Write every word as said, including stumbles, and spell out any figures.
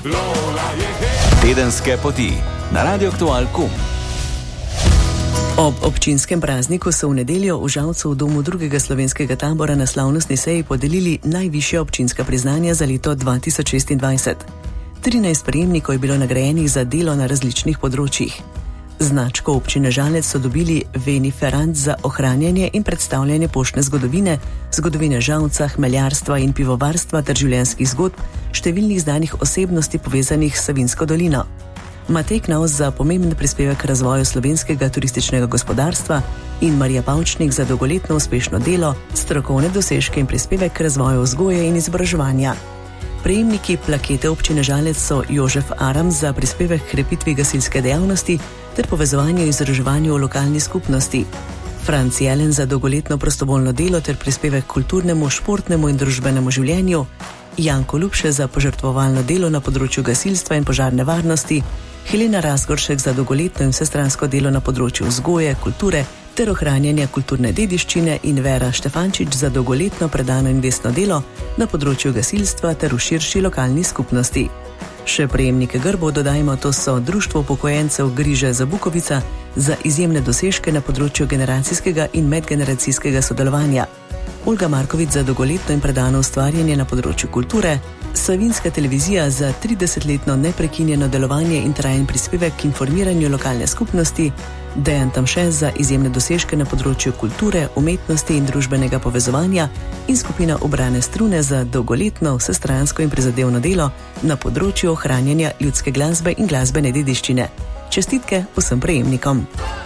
Tedenske poti na Radio Aktual Kum. Ob občinskem prazniku so v nedeljo v Žalcu v domu drugega slovenskega tabora na slavnostni seji podelili najvišja občinska priznanja za leto dva tisoč šestindvajset. trinajst prejemnikov je bilo nagrajenih za delo na različnih področjih. Značko občine Žalec so dobili Veni Ferrand za ohranjanje in predstavljanje poštne zgodovine, zgodovine Žalca, hmeljarstva in pivovarstva ter življenjskih zgodb številnih znanih osebnosti povezanih s Savinjsko dolino. Matej Knaus za pomemben prispevek k razvoju slovenskega turističnega gospodarstva in Marija Pavčnik za dolgoletno uspešno delo, strokovne dosežke in prispevek k razvoju vzgoje in izobraževanja. Prejemniki plakete občine Žalec so Jožef Aram za prispevek k krepitvi gasilske dejavnosti ter povezovanju in izobraževanju v lokalni skupnosti, Franc Jelen za dolgoletno prostovoljno delo ter prispevek k kulturnemu, športnemu in družbenemu življenju, Janko Ljubše za požrtvovalno delo na področju gasilstva in požarne varnosti, Helena Razgoršek za dolgoletno in vsestransko delo na področju vzgoje, kulture ter ohranjanja kulturne dediščine in Vera Štefančič za dolgoletno predano in vestno delo na področju gasilstva ter v širši lokalni skupnosti. Še prejemnike grbov dodajmo, to so Društvo upokojencev Griže Zabukovica za izjemne dosežke na področju generacijskega in medgeneracijskega sodelovanja, Olga Markovič za dolgoletno in predano ustvarjanje na področju kulture, Savinjska televizija za tridesetletno neprekinjeno delovanje in trajen prispevek k informiranju lokalne skupnosti, Dejan Tamše za izjemne dosežke na področju kulture, umetnosti in družbenega povezovanja in skupina Ubrane strune za dolgoletno, vsestransko in prizadevno delo na področju ohranjanja ljudske glasbe in glasbene dediščine. Čestitke vsem prejemnikom.